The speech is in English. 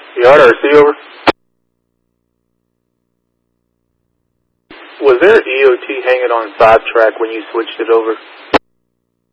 Yard RC over. Was there EOT hanging on 5 track when you switched it over?